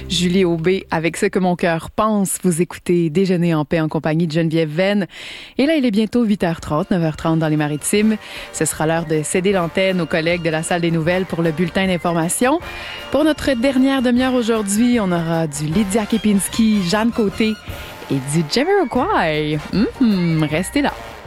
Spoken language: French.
Julie Aubé avec Ce que mon cœur pense. Vous écoutez Déjeuner en paix en compagnie de Geneviève Venn. Et là, il est bientôt 8h30, 9h30 dans les Maritimes. Ce sera l'heure de céder l'antenne aux collègues de la salle des nouvelles pour le bulletin d'information. Pour notre dernière demi-heure aujourd'hui, on aura du Lydia Kepinski, Jeanne Côté et du Jamiroquai. Restez là.